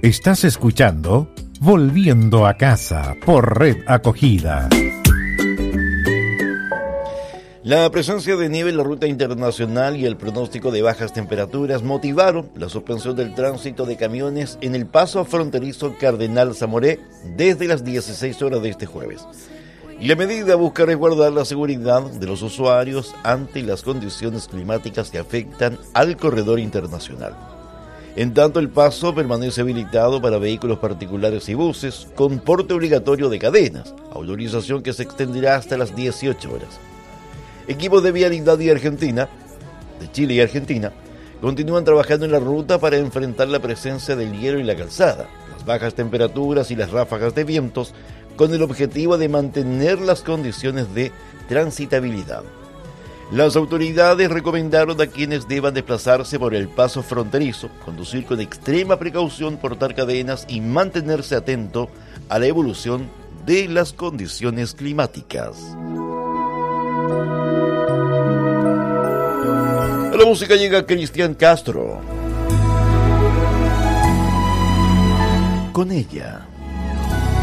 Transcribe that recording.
Estás escuchando Volviendo a Casa por Red Acogida. La presencia de nieve en la ruta internacional y el pronóstico de bajas temperaturas motivaron la suspensión del tránsito de camiones en el paso fronterizo Cardenal Zamoré desde las 16 horas de este jueves. Y la medida busca resguardar la seguridad de los usuarios ante las condiciones climáticas que afectan al corredor internacional. En tanto, el paso permanece habilitado para vehículos particulares y buses con porte obligatorio de cadenas, autorización que se extenderá hasta las 18 horas. Equipos de Vialidad y Argentina, de Chile y Argentina, continúan trabajando en la ruta para enfrentar la presencia del hielo y la calzada, las bajas temperaturas y las ráfagas de vientos, con el objetivo de mantener las condiciones de transitabilidad. Las autoridades recomendaron a quienes deban desplazarse por el paso fronterizo, conducir con extrema precaución, portar cadenas y mantenerse atento a la evolución de las condiciones climáticas. A la música llega Cristian Castro. Con ella.